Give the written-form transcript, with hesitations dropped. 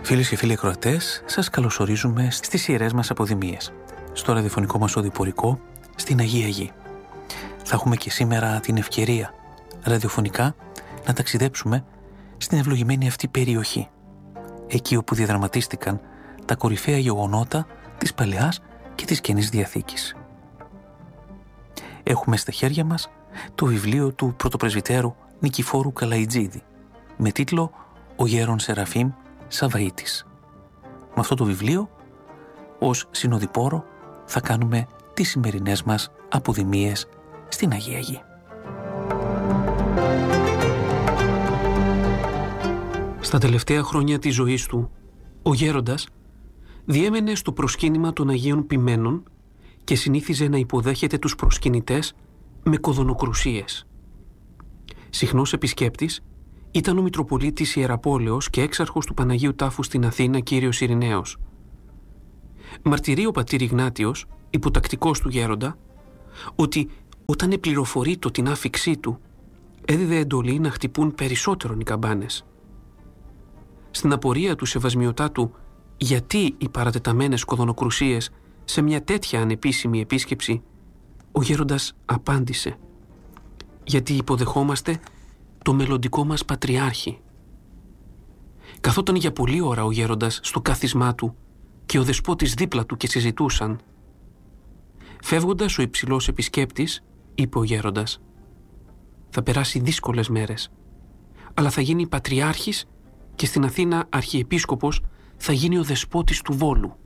Φίλες και φίλοι ακροατές, σας καλωσορίζουμε στις ιερές μας αποδημίες, στο ραδιοφωνικό μας οδηπορικό στην Αγία Γη. Θα έχουμε και σήμερα την ευκαιρία ραδιοφωνικά να ταξιδέψουμε στην ευλογημένη αυτή περιοχή, εκεί όπου διαδραματίστηκαν τα κορυφαία γεγονότα της Παλαιάς και της Καινής Διαθήκης. Έχουμε στα χέρια μας το βιβλίο του πρωτοπρεσβυτέρου Νικηφόρου Καλαϊτζίδη με τίτλο «Ο Γέρον Σεραφείμ Σαβαΐτης». Με αυτό το βιβλίο, ως συνοδοιπόρο, θα κάνουμε τις σημερινές μας αποδημίες στην Αγία Γη. Στα τελευταία χρόνια της ζωής του, ο γέροντας διέμενε στο προσκύνημα των Αγίων Ποιμένων και συνήθιζε να υποδέχεται τους προσκυνητές με κοδωνοκρουσίες. Συχνός επισκέπτης ήταν ο Μητροπολίτης Ιεραπόλεως και έξαρχος του Παναγίου Τάφου στην Αθήνα, κύριος Ειρηναίος. Μαρτυρεί ο πατήρ Ιγνάτιος, υποτακτικός του γέροντα, ότι όταν επληροφορείτο την άφιξή του, έδιδε εντολή να χτυπούν περισσότερον οι καμπάνες. Στην απορία του Σεβασμιωτάτου γιατί οι παρατεταμένες κοδωνοκρουσίες σε μια τέτοια ανεπίσημη επίσκεψη, ο γέροντας απάντησε: «Γιατί υποδεχόμαστε το μελλοντικό μας πατριάρχη». Καθόταν για πολλή ώρα ο γέροντας στο κάθισμά του και ο δεσπότης δίπλα του και συζητούσαν. Φεύγοντας ο υψηλός επισκέπτης, είπε ο γέροντας: «Θα περάσει δύσκολες μέρες, αλλά θα γίνει πατριάρχης και στην Αθήνα αρχιεπίσκοπος θα γίνει ο δεσπότης του Βόλου».